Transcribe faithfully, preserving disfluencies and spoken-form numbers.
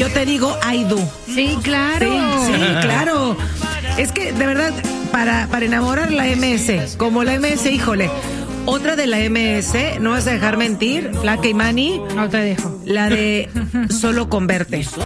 yo te digo I do. Sí, claro. Sí, sí, claro. Es que, de verdad, para, para enamorar la M S, como la M S, híjole. Otra de la M S, no vas a dejar mentir, Flaca y Manny. No te dejo. La de Solo Converte.